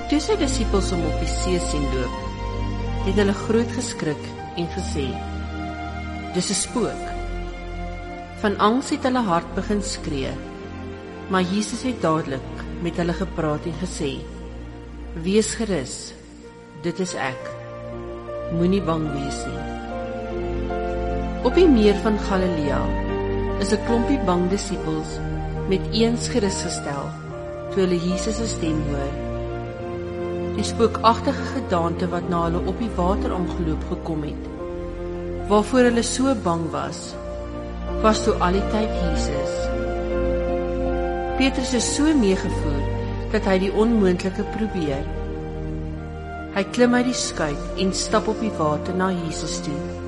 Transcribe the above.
Toe sy disippels hom op die see sien loop, het hulle groot geskrik en gesê, dis 'n spook. Van angs het hulle hart begin skree, maar Jesus het dadelik met hulle gepraat en gesê, wees gerus, dit is ek, moenie bang wees nie. Op die meer van Galilea is 'n klompie bang disippels met eens gerus gestel, toe hulle Jesus se stem hoor. Die spookagtige gedaante wat na hulle op die water omgeloop gekom het, waarvoor hulle so bang was toe al die tyd Jesus. Petrus is so meegevoer, dat hy die onmoontlike probeer. Hy klim uit die skuit en stap op die water na Jesus toe.